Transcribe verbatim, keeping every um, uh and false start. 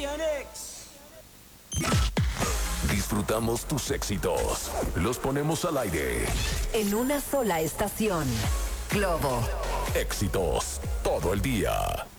Disfrutamos tus éxitos. Los ponemos al aire. En una sola estación. Globo. Éxitos todo el día.